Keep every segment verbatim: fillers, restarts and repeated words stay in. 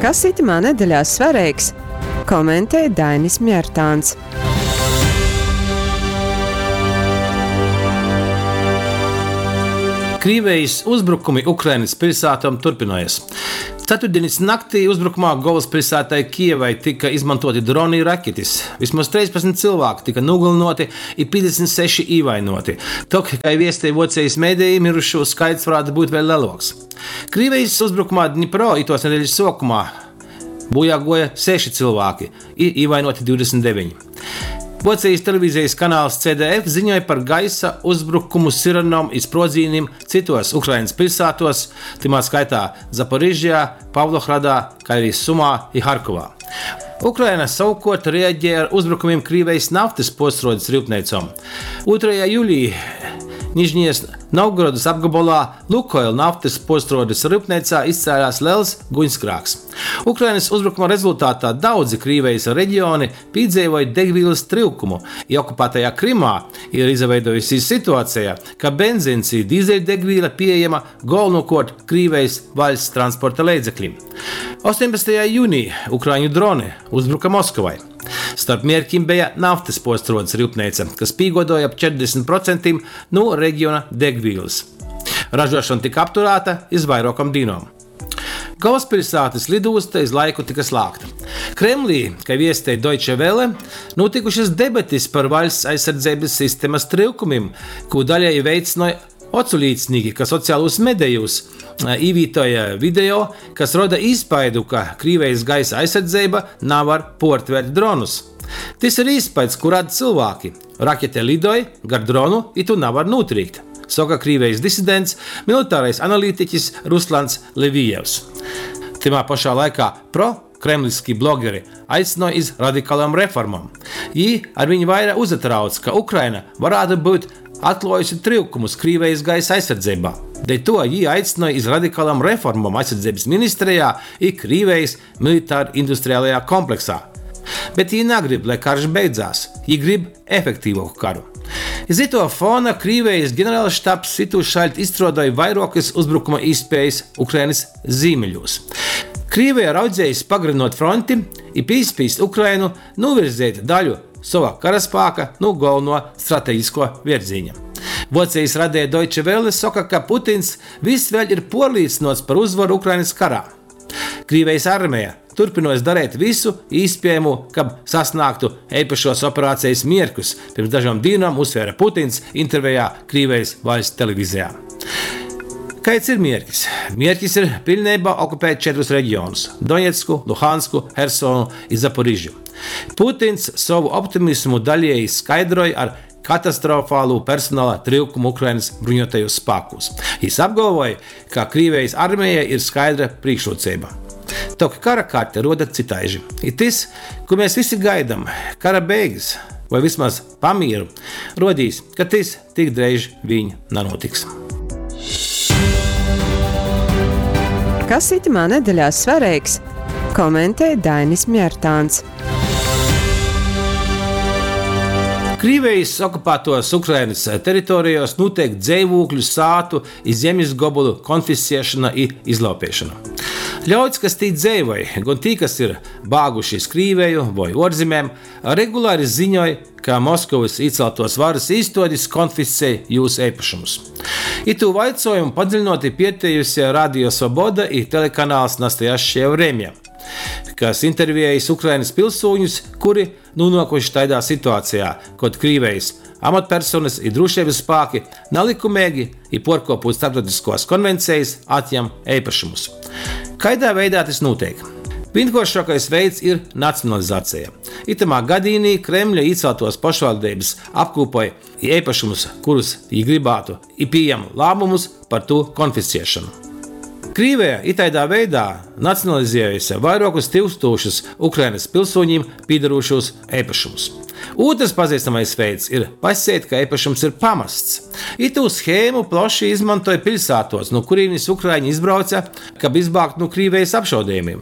Kas itamā nedēļā svarīgs? Komentē Dainis Mjērtāns. Krievijas uzbrukumi Ukrainas pilsētām turpinājas. Ceturtdienas naktī uzbrukumā galvaspilsētai Kijevai tika izmantoti droni raķetes. Vismaz trīspadsmit cilvēki tika nogalināti, ir piecdesmit seši ievainoti. Tok, kā viestīja Vocijas mēdīji, mirušo skaits varētu būt vēl lielāks. Krievijas uzbrukumā Dņipro itos nedēļas sākumā bojā goja seši cilvēki, ir ievainoti divdesmit deviņi. Vocijas televīzijas kanāls C D F ziņoja par gaisa uzbrukumu sirenām izsprādzīniem citos Ukrainas pilsētos, timā skaitā Zaporižjā, Pavlohradā, kā arī Sumā un Harkovā. Ukraina savukārt reaģēja ar uzbrukumiem Krievijas naftas postrodes rūpnīcām. otrajā jūlijā Nižņijas Novgorodas apgabalā Lukoil naftas postrodes rūpnīcā izcēlās liels guņskrāks. Ukrainas uzbrukuma rezultātā daudzi Krievijas reģioni piedzīvoja degvielas trūkumu. Okupētajā Krimā ir izveidojusies situācija, ka benzīns un dīzeļdegviela pieejama galvenokārt Krievijas valsts transporta līdzekļiem. astoņpadsmitajā jūnijā Ukraiņu droni uzbruka Moskavai. Starp mērķiem bija naftas postrodes rūpnīca, kas piegodoja ap četrdesmit procentiem no reģiona degvielas. Ražošana tika apturēta iz vairākām dienām. Galvaspilsētas lidosta iz laiku tika slēgta. Kremlī, kā viestīja Deutsche Welle, notikušas debates par valsts aizsardzības sistēmas trūkumiem, ko daļēji veicināja oculīcinieki, kas sociālos medijos īvītoja video, kas roda izpaidu, ka Krievijas gaisa aizsardzība nevar portvert dronus. Tas ir izpaids, kur rada cilvēki. Rakete lidoja gar dronu, un tu nevar notrīkt, saka Krievijas disidents, militārais analītiķis Ruslans Levijevs. Timā pašā laikā pro-kremliski blogeri aicināja iz radikālām reformām. Viņi ar viņu vairāk uzatrauc, ka Ukraina varētu būt atklājusi trūkumus Krievijas gaisa aizsardzībā. Dēļ to viņi aicināja iz radikālām reformām aizsardzības ministrijā un Krievijas militāri-industriālajā kompleksā. Bet viņi negrib, lai karš beidzās. Viņi grib efektīvāku karu. Iz to fona Krievijas ģenerāla štabs citu šaļt izstrādāja vairākas uzbrukuma iespējas Ukrainas ziemeļos. Krievija raudzējas pagarinot fronti un piespiest Ukrainu novirzēt daļu savā karaspēka no galveno strateģisko virziņa. Vocijas radēja Deutsche Welle saka, ka Putins viss vēl ir pārliecināts par uzvaru Ukrainas karā. Krievijas armija turpināja darīt visu iespējamo, kad sasniegtu īpašos operācijas mērķus, pirms dažām dienām uzsvēra Putins intervijā Krievijas valsts televīzijā. Kāds ir mērķis? Mērķis ir pilnībā okupēt četrus reģionus – Doņetsku, Luhansku, Hersonu un Zaporižju. Putins savu optimismu daļēji skaidroja ar katastrofālu personāla trūkumu Ukrainas bruņotajos spēkos. Viņš apgalvoja, ka Krievijas armijai ir skaidra priekšrocība. Tok kara karte roda citaiži. Ir tas, ko mēs visi gaidām, kara beigas, vai vismaz pamieru, rodīs, ka tas tik drīz viņa nenotiks. Kas itamā nedēļā svarīgs? Komentē Dainis Mjērtāns. Krievijas okupētos Ukrainas teritorijos notiek dzīvokļu sātu un zemes gabalu konfiscēšana un izlaupīšana. Ļauds, kas tī dzīvoja, gan tī, kas ir bāguši uz Krieviju vai ārzemēm, regulāri ziņoja, ka Moskavas ieceltos varas iestādes konfiscē jūsu īpašumus. Itu vaicojumu padziļinoti pieteikusi Radio Svoboda un telekanāls Nastojašķie Vremja, kas intervijējas Ukrainas pilsoņus, kuri nonākuši tādā situācijā, kad Krievijas amatpersonas un drošības spēki nelikumīgi un pārkāpjot starptautiskās konvencijas atņem īpašumus. Kādā veidā tas notiek? Vienkāršākais veids ir nacionalizācija. Itamā gadījumā Kremļa ieceltos pašvaldības apkopoja īpašumus, kurus viņi gribētu, un pieņem lēmumus par to konfiscēšanu. Krievija itādā veidā nacionalizējusi vairākus tūkstošus Ukrainas pilsoņiem piederošos īpašumus. Otrs pazīstamais veids ir pasēt, ka īpašums ir pamests. Itu schēmu plaši izmantoja pilsētos, no kurienes Ukraiņi izbrauca, kad izbēgtu no Krievijas apšaudījumiem.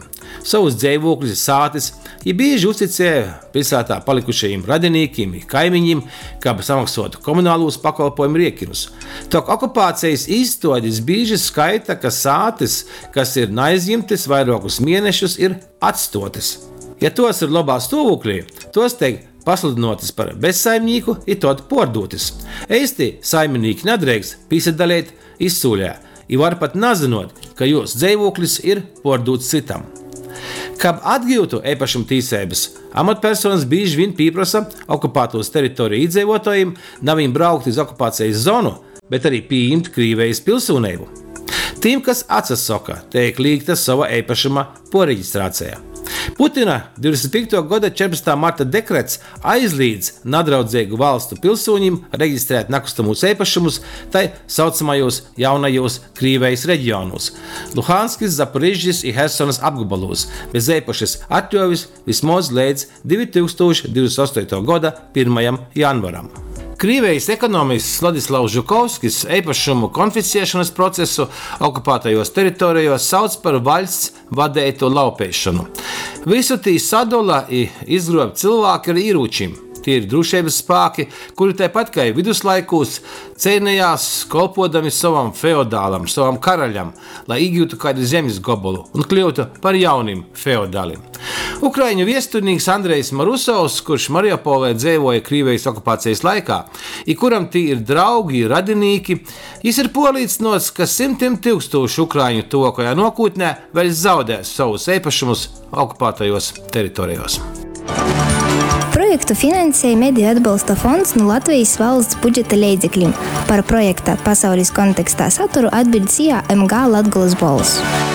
savus dzīvokļus, sātis, ja bieži uzticēja pilsētā palikušajiem radinīkiem, kaimiņiem, kā samaksot komunālos pakalpojumu riekinus. Tok okupācijas izstoģis bieži skaita, ka sātis, kas ir aizņemtas vairākus mēnešus, ir atstotas. Ja tos ir labā stāvoklī, tos tiek pasludinotas par bezsaimnieku, ir tad pārdotas. Eisti saimnieki nedrīkst piesadalīt izsūļā, i var pat nezinot, ka jūs dzīvoklis ir pārdots citam. Kad atgūtu īpašuma tiesības, amatpersonas bieži vien pieprasa okupētos teritoriju iedzīvotājiem nevien braukt uz okupācijas zonu, bet arī pieņemt Krievijas pilsonību. Tiem, kas atsasaka, tiek liekta sava īpašuma poreģistrācijā. Putina divdesmit piekto gada četrpadsmitā marta dekrets aizliedz nedraudzīgu valstu pilsoņiem reģistrēt nekustamos īpašumus tai saucamajos jaunajos Krievijas reģionos – Luhanskis, Zaporižģis un Hersonas apgabalos, bez īpašas atļaujas vismaz līdz divi tūkstoši divdesmit astoto gada pirmajam janvaram. Krievijas ekonomists Vladislavs Žukovskis īpašumu konfiscēšanas procesu okupētajos teritorijos sauc par valsts vadītu laupīšanu. Visu tī sadala i izgrob cilvēki ar ieročiem. Tie ir drošības spēki, kuri tāpat kā viduslaikos cīnījās kolpodami savam feodālam, savam karaļam, lai iegūtu kādu zemes gobolu un kļūtu par jauniem feodāliem. Ukraiņu viesturnieks Andrejs Marusovs, kurš Mariupolē dzīvoja Krievijas okupācijas laikā, i kuram tī ir draugi, radinīki, jis ir pārliecināts, ka simtiem tūkstošu ukraiņu tuvākajā nākotnē vēl zaudēs savus īpašumus okupētajos teritorijos. Projektu finansēja Mediju atbalsta fonds no Latvijas valsts budžeta līdzekļiem. Par projekta pasaules kontekstā saturu atbildēja M G Latgolas balss.